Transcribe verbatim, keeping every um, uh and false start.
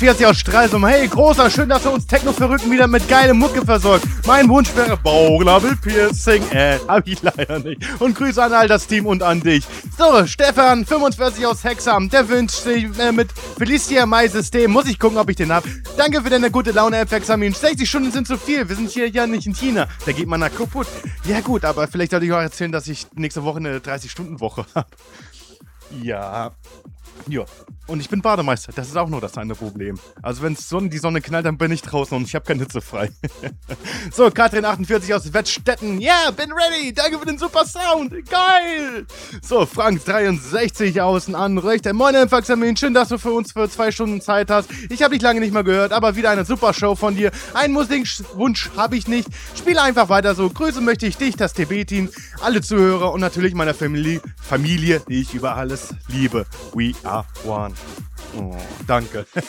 vierzig aus Stralsum. Hey, Großer, schön, dass du uns Techno-Verrückten wieder mit geilem Mucke versorgt. Mein Wunsch wäre Bauchnabel-Piercing. Äh, hab ich leider nicht. Und Grüße an all das Team und an dich. So, Stefan, fünfundvierzig aus Hexham. Der wünscht sich äh, mit Felicia My System. Muss ich gucken, ob ich den hab. Danke für deine gute Laune-App, Hexamin. sechzig Stunden sind zu viel. Wir sind hier ja nicht in China. Da geht man nach kaputt. Ja gut, aber vielleicht sollte ich auch erzählen, dass ich nächste Woche eine dreißig-Stunden-Woche habe. Ja. Ja. Und ich bin Bademeister, das ist auch nur das eine Problem. Also wenn Sonne, die Sonne knallt, dann bin ich draußen und ich habe keine Hitze frei. So, Katrin achtundvierzig aus Wettstetten. Ja, yeah, bin ready. Danke für den super Sound. Geil. So, Frank dreiundsechzig aus Anrecht. Moin, Empfangstermin. Schön, dass du für uns für zwei Stunden Zeit hast. Ich habe dich lange nicht mehr gehört, aber wieder eine super Show von dir. Einen Musikwunsch habe ich nicht. Spiele einfach weiter so. Grüße möchte ich dich, das T B-Team, alle Zuhörer und natürlich meine Familie, Familie, die ich über alles liebe. We are one. Oh, danke.